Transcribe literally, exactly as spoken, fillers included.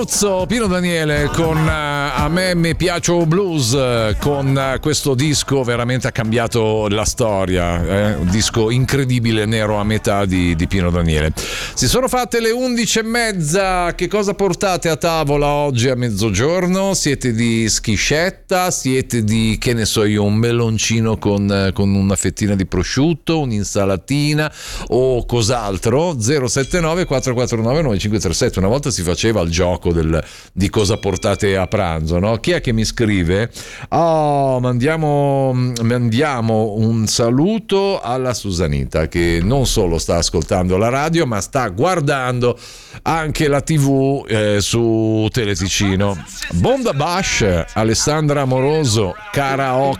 Pinuzzo, Pino Daniele con uh, A me mi piace blues, uh, con uh, questo disco veramente ha cambiato la storia, eh? Un disco incredibile, nero a metà di, di Pino Daniele. Si sono fatte le undici e mezza, che cosa portate a tavola oggi a mezzogiorno? Siete di schiscetta? Siete di, che ne so io, un meloncino con, con una fettina di prosciutto, un'insalatina o cos'altro? zero sette nove quattro quattro nove nove cinque tre sette. Una volta si faceva il gioco del, di cosa portate a pranzo, no? Chi è che mi scrive? Oh, mandiamo, mandiamo un saluto alla Susanita, che non solo sta ascoltando la radio ma sta guardando anche la tivù eh, su Teleticino. Bonda Bash, Alessandra Amoroso, Karaoke.